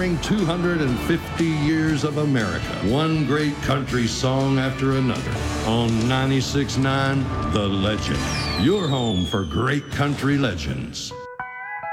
celebrating 250 years of America, one great country song after another. On 96.9, The Legend, your home for great country legends.